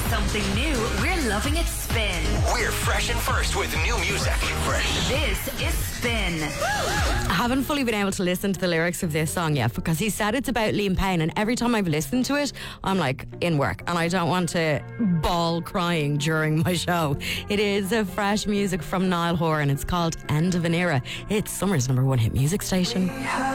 something new, we're loving it Spin. We're fresh and first with new music. Fresh. This is Spin. I haven't fully been able to listen to the lyrics of this song yet because he said it's about Liam Payne, and every time I've listened to it, I'm like in work and I don't want to bawl crying during my show. It is a fresh music from Niall Horan. It's called End of an Era. It's Summer's #1 hit music station.